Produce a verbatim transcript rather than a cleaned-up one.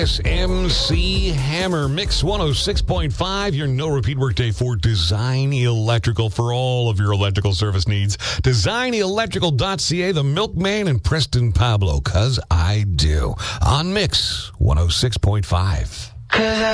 M C Hammer, Mix one oh six point five, your no-repeat workday for Design Electrical for all of your electrical service needs. design electrical dot c a, the Milkman, and Preston Pablo, 'cause I do. On Mix one oh six point five.